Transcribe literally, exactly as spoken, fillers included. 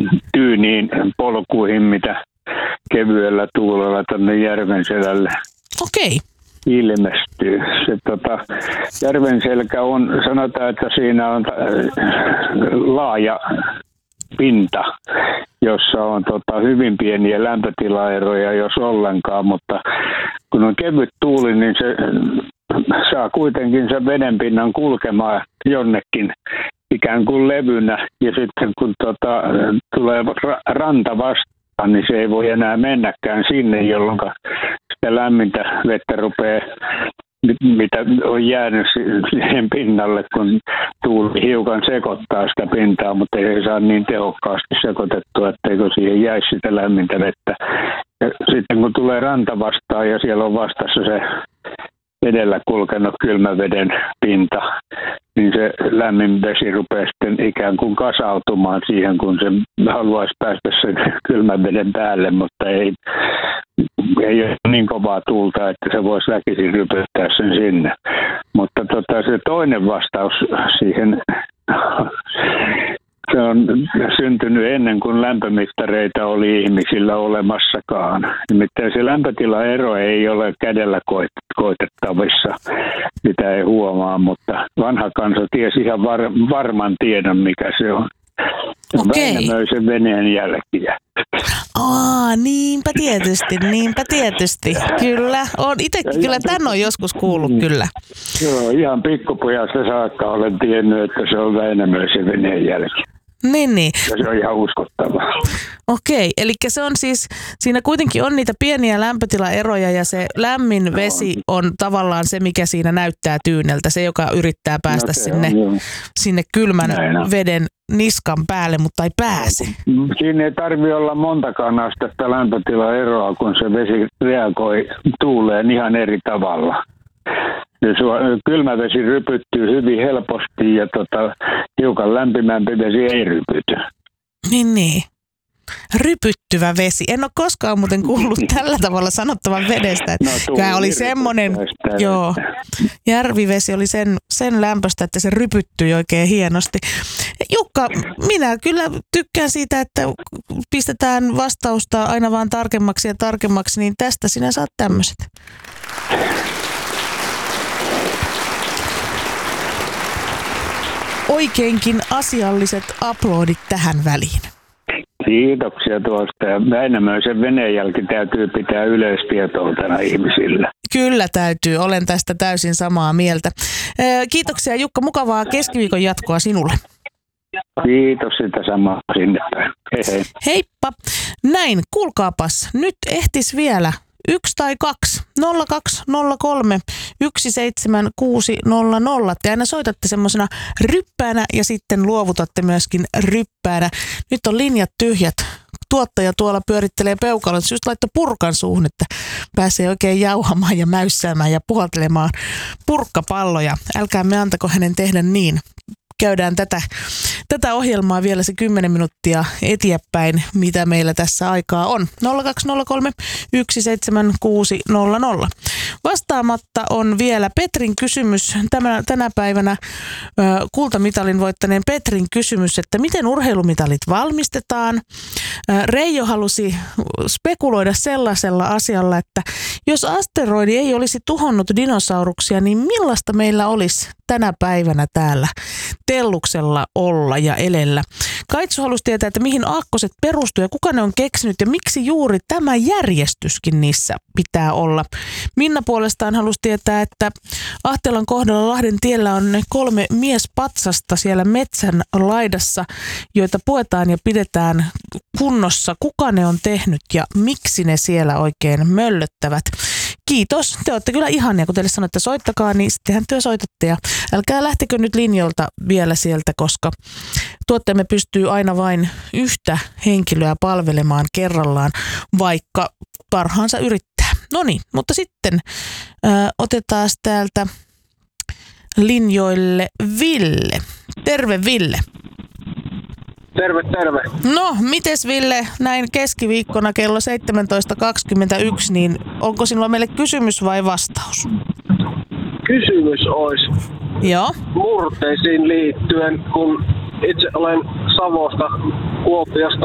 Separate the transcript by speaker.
Speaker 1: tyyniin polkuihin, mitä kevyellä tuulella tänne Järvenselälle
Speaker 2: Okei.
Speaker 1: ilmestyy. Se, tota, Järvenselkä on, sanotaan, että siinä on laaja pinta, jossa on tota, hyvin pieniä lämpötilaeroja, jos ollenkaan, mutta kun on kevyt tuuli, niin se saa kuitenkin sen vedenpinnan kulkemaan jonnekin ikään kuin levynä, ja sitten kun tota, tulee ra- ranta vastaan, niin se ei voi enää mennäkään sinne, jolloin sitä lämmintä vettä rupeaa, mitä on jäänyt siihen pinnalle, kun tuuli hiukan sekoittaa sitä pintaa, mutta ei saa niin tehokkaasti sekoitettua, etteikö siihen jäisi sitä lämmintä vettä. Ja sitten kun tulee ranta vastaan ja siellä on vastassa se edellä kulkenut kylmän veden pinta, niin se lämmin vesi rupeaa sitten ikään kuin kasautumaan siihen, kun se haluaisi päästä sen kylmän veden päälle, mutta ei, ei ole niin kovaa tuulta, että se voisi väkisin rypyttää sen sinne. Mutta tota, se toinen vastaus siihen, se on syntynyt ennen kuin lämpömittareita oli ihmisillä olemassakaan. Nimittäin se lämpötilaero ei ole kädellä koitettavissa, sitä ei huomaa, mutta vanha kansa tiesi ihan var, varman tiedon, mikä se on.
Speaker 2: Okei.
Speaker 1: Väinämöisen veneen jälkiä.
Speaker 2: Aa, niinpä tietysti, niinpä tietysti. Kyllä, on itsekin kyllä tän on joskus kuullut, kyllä.
Speaker 1: Joo, ihan pikkupojasta saakka olen tiennyt, että se on Väinämöisen veneen jälki.
Speaker 2: Niin, niin.
Speaker 1: Ja se on ihan uskottavaa.
Speaker 2: Okei, eli se on siis, siinä kuitenkin on niitä pieniä lämpötilaeroja ja se lämmin vesi on tavallaan se, mikä siinä näyttää tyyneltä. Se, joka yrittää päästä no, sinne, on, sinne kylmän veden niskan päälle, mutta ei pääse.
Speaker 1: Siinä ei tarvitse olla montakaan astetta lämpötilaeroa, kun se vesi reagoi tuuleen ihan eri tavalla. Kylmä vesi rypyttyy hyvin helposti ja tota, hiukan lämpimämpi vesi ei rypyty.
Speaker 2: Niin, niin. Rypyttyvä vesi. En ole koskaan muuten kuullut tällä tavalla sanottavan vedestä. No, Tämä oli semmoinen, joo, järvivesi oli sen, sen lämpöstä, että se rypyttyi oikein hienosti. Jukka, minä kyllä tykkään siitä, että pistetään vastausta aina vaan tarkemmaksi ja tarkemmaksi, niin tästä sinä saat tämmöiset. Oikeinkin asialliset aplodit tähän väliin.
Speaker 1: Kiitoksia tuosta. Ja Väinämöisen veneenjälki täytyy pitää yleistietoutena ihmisillä.
Speaker 2: Kyllä täytyy. Olen tästä täysin samaa mieltä. Kiitoksia Jukka. Mukavaa keskiviikon jatkoa sinulle.
Speaker 1: Kiitos sitä samaa sinne päin. Hei hei.
Speaker 2: Heippa. Näin, kuulkaapas. Nyt ehtis vielä yksi tai kaksi. nolla kaksi nolla kolme yksi seitsemän kuusi nolla nolla. Te aina soitatte semmoisena ryppäänä ja sitten luovutatte myöskin ryppäänä. Nyt on linjat tyhjät. Tuottaja tuolla pyörittelee peukalon. Se just laittoi purkan suuhun, että pääsee oikein jauhamaan ja mäyssäämään ja puhaltelemaan purkkapalloja. Älkää me antako hänen tehdä niin. Käydään tätä, tätä ohjelmaa vielä se kymmenen minuuttia eteenpäin, mitä meillä tässä aikaa on. nolla kaksi nolla kolme yksi seitsemän kuusi nolla nolla. Vastaamatta on vielä Petrin kysymys, Tämä, tänä päivänä ö, kultamitalin voittaneen Petrin kysymys, että miten urheilumitalit valmistetaan. Ö, Reijo halusi spekuloida sellaisella asialla, että jos asteroidi ei olisi tuhonnut dinosauruksia, niin millaista meillä olisi tänä päivänä täällä Telluksella olla ja elellä. Kaitsu halusi tietää, että mihin aakkoset perustuu ja kuka ne on keksinyt ja miksi juuri tämä järjestyskin niissä pitää olla. Minna puolestaan halusi tietää, että Ahtelan kohdalla Lahden tiellä on ne kolme miespatsasta siellä metsän laidassa, joita puetaan ja pidetään kunnossa. Kuka ne on tehnyt ja miksi ne siellä oikein möllöttävät? Kiitos. Te olette kyllä ihania, kun teille sanoitte, että soittakaa, niin sittenhän te soitatte. Ja älkää lähtekö nyt linjoilta vielä sieltä, koska tuotteemme pystyy aina vain yhtä henkilöä palvelemaan kerrallaan, vaikka parhaansa yrittää. No niin, mutta sitten ö, otetaan täältä linjoille Ville. Terve Ville.
Speaker 3: Terve, terve.
Speaker 2: No, mites Ville, näin keskiviikkona kello seitsemäntoista kaksikymmentäyksi, niin onko sinulla meille kysymys vai vastaus?
Speaker 3: Kysymys olisi
Speaker 2: Joo.
Speaker 3: murteisiin liittyen, kun itse olen Savosta, Kuopiosta